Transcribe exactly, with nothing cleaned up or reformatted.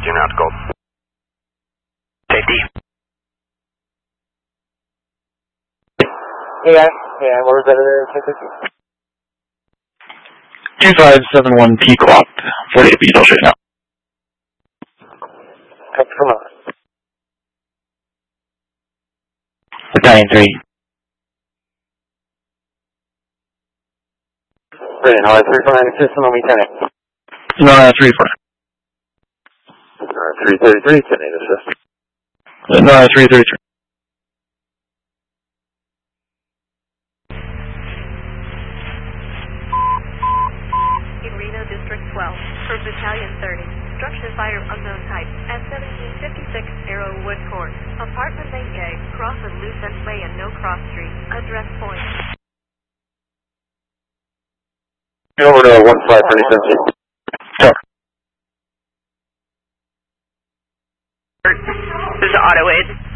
two nautical. Safety. Hey guys, yeah, what was that other two fifty? two five seven one P clock, forty-eight feet straight now. Come on. Battalion three. Brilliant, all right, three four nine system on me ten eight. No, that's three four. Alright, three thirty-three, ten eight assist. No, that's three thirty-three. In Reno District twelve, for Battalion thirty, structure fire unknown type, at seventeen fifty-six Arrowwood Court, apartment eight A, cross of Lucent Way and No Cross Street, address point. Over to one five thirty-seven. Sure. This is Auto Aid.